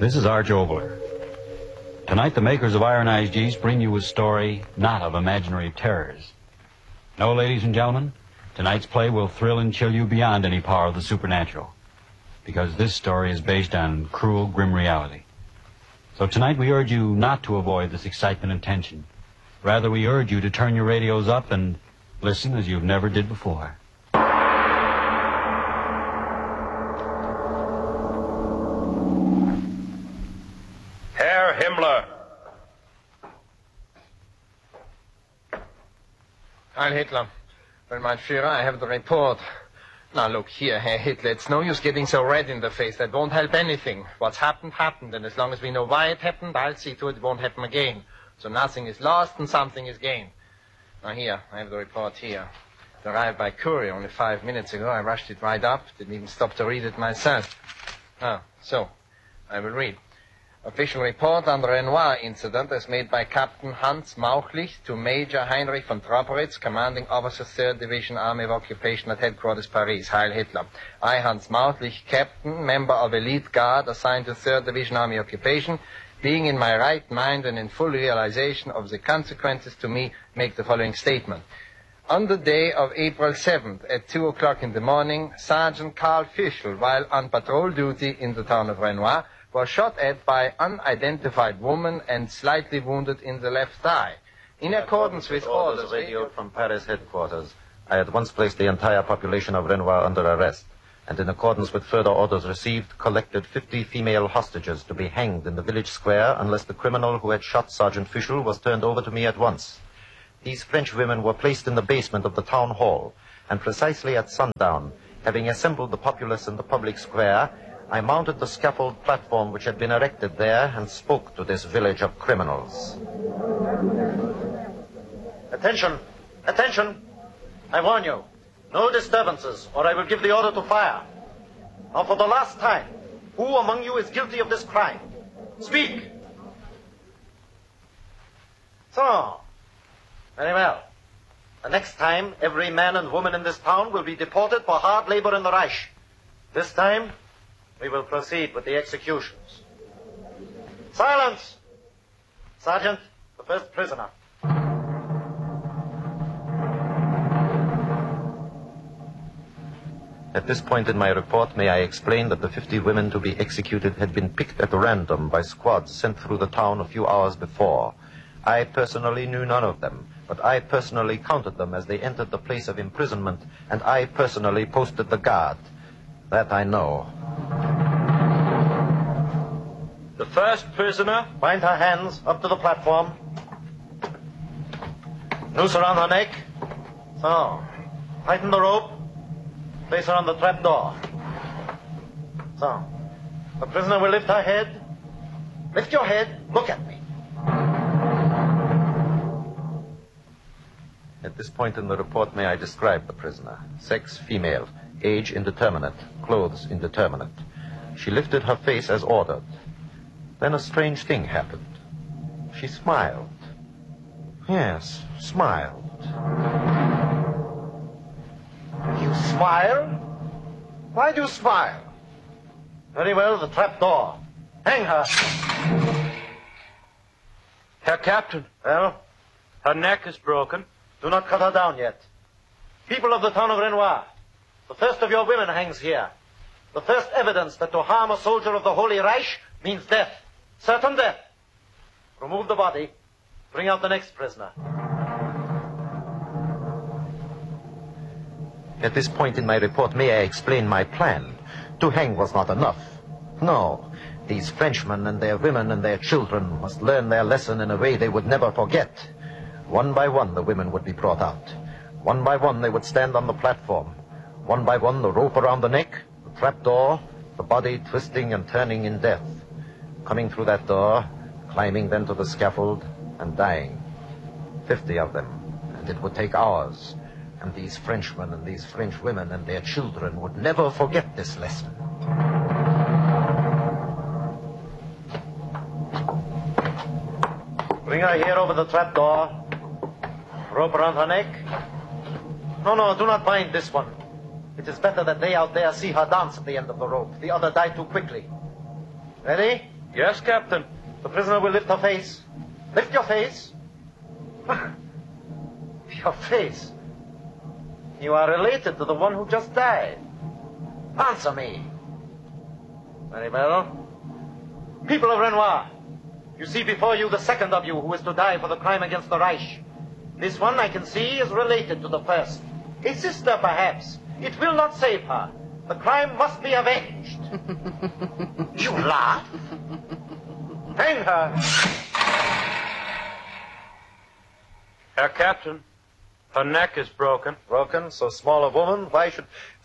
This is Arch Obler. Tonight, the makers of Ironized Yeast bring you a story not of imaginary terrors. No, ladies and gentlemen, tonight's play will thrill and chill you beyond any power of the supernatural, because this story is based on cruel, grim reality. So tonight we urge you not to avoid this excitement and tension. Rather, we urge you to turn your radios up and listen as you've never did before. Herr Himmler. Heil Hitler. Well, mein Führer, I have the report. Now, look here, Herr Hitler, it's no use getting so red in the face. That won't help anything. What's happened, happened. And as long as we know why it happened, I'll see to it won't happen again. So nothing is lost and something is gained. Now, here, I have the report here. It arrived by courier only 5 minutes ago. I rushed it right up. Didn't even stop to read it myself. So, I will read. Official report on the Renoir incident as made by Captain Hans Mauchlich to Major Heinrich von Trobberitz, commanding officer 3rd Division Army of Occupation at headquarters Paris. Heil Hitler. I, Hans Mauchlich, captain, member of elite guard assigned to 3rd Division Army Occupation, being in my right mind and in full realization of the consequences to me, make the following statement. On the day of April 7th at 2 o'clock in the morning, Sergeant Karl Fischl, while on patrol duty in the town of Renoir, was shot at by unidentified woman and slightly wounded in the left thigh. In accordance with orders radioed from Paris headquarters, I at once placed the entire population of Renoir under arrest, and in accordance with further orders received, collected 50 female hostages to be hanged in the village square unless the criminal who had shot Sergeant Fischl was turned over to me at once. These French women were placed in the basement of the town hall, and precisely at sundown, having assembled the populace in the public square, I mounted the scaffold platform which had been erected there and spoke to this village of criminals. Attention! Attention! I warn you, no disturbances, or I will give the order to fire. Now, for the last time, who among you is guilty of this crime? Speak! So, very well. The next time, every man and woman in this town will be deported for hard labor in the Reich. This time, we will proceed with the executions. Silence! Sergeant, the first prisoner. At this point in my report, may I explain that the 50 women to be executed had been picked at random by squads sent through the town a few hours before. I personally knew none of them, but I personally counted them as they entered the place of imprisonment, and I personally posted the guard. That I know. The first prisoner. Bind her hands up to the platform. Noose around her neck. So, tighten the rope. Place her on the trap door. So, the prisoner will lift her head. Lift your head. Look at me. At this point in the report, may I describe the prisoner? Sex, female. Age, indeterminate. Clothes, indeterminate. She lifted her face as ordered. Then a strange thing happened. She smiled. Yes, smiled. You smile? Why do you smile? Very well, the trap door. Hang her. Herr Captain. Well? Her neck is broken. Do not cut her down yet. People of the town of Renoir, the first of your women hangs here. The first evidence that to harm a soldier of the Holy Reich means death. Certain death. Remove the body. Bring out the next prisoner. At this point in my report, may I explain my plan? To hang was not enough. No. These Frenchmen and their women and their children must learn their lesson in a way they would never forget. One by one, the women would be brought out. One by one, they would stand on the platform. One by one, the rope around the neck, the trap door, the body twisting and turning in death. Coming through that door, climbing then to the scaffold, and dying. 50 of them, and it would take hours. And these Frenchmen and these French women and their children would never forget this lesson. Bring her here over the trap door. Rope around her neck. No, do not bind this one. It is better that they out there see her dance at the end of the rope. The other died too quickly. Ready? Yes, Captain. The prisoner will lift her face. Lift your face. Your face. You are related to the one who just died. Answer me. Very well. People of Renoir, you see before you the second of you who is to die for the crime against the Reich. This one I can see is related to the first. A sister, perhaps. It will not save her. The crime must be avenged. You laugh? Hang her. Herr Captain, her neck is broken. Broken? So small a woman? Why should...